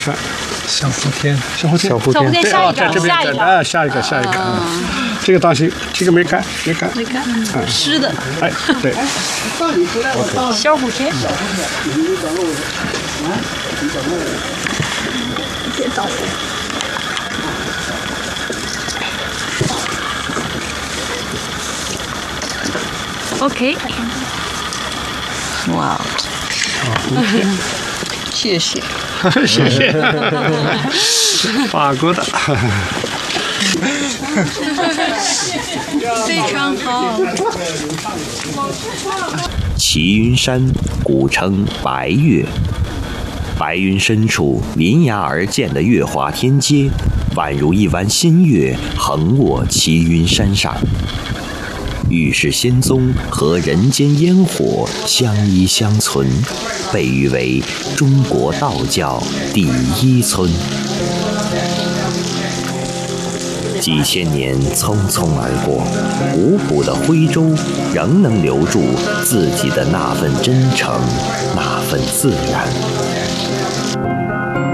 看小福田， 小福田对啊，在这边啊，下一个，这个当心，这个没开， 湿的。 哎，对， 小福田。OK。哇，谢谢。 谢谢，法国的， 非常好。 齐云山古称白岳，白云深处临崖而建的月华天阶，宛如一弯新月横卧齐云山上。玉氏仙踪和人间烟火相依相存，被誉为中国道教第一村。几千年匆匆而过，古朴的徽州仍能留住自己的那份真诚，那份自然。